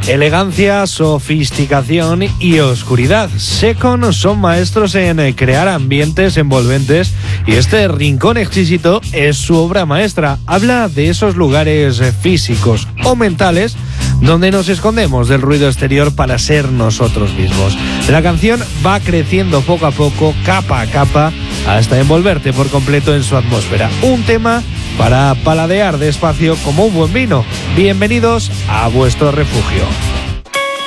Elegancia, sofisticación y oscuridad. Secon son maestros en crear ambientes envolventes y este rincón exquisito es su obra maestra. Habla de esos lugares físicos o mentales donde nos escondemos del ruido exterior para ser nosotros mismos. La canción va creciendo poco a poco, capa a capa, hasta envolverte por completo en su atmósfera. Un tema para paladear despacio como un buen vino. Bienvenidos a vuestro refugio.